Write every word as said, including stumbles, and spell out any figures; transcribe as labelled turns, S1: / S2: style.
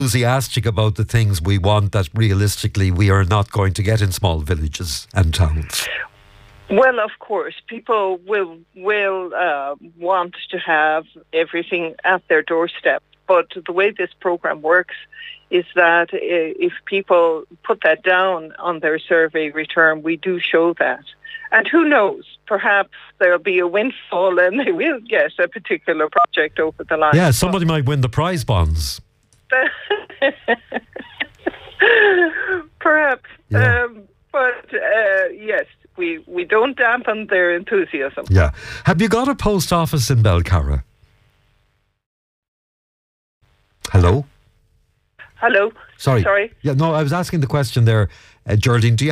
S1: enthusiastic about the things we want that realistically we are not going to get in small villages and towns.
S2: Well, of course, people will will uh, want to have everything at their doorstep. But the way this program works is that if people put that down on their survey return, we do show that. And who knows, perhaps there'll be a windfall and they will get a particular project over the line.
S1: Yeah, somebody might win the prize bonds.
S2: Perhaps.
S1: Yeah.
S2: Um, but uh, yes, we, we don't dampen their enthusiasm.
S1: Yeah. Have you got a post office in Belcarra? Hello?
S2: Hello?
S1: Sorry.
S2: Sorry?
S1: Yeah, no, I was asking the question there, uh, Geraldine, do you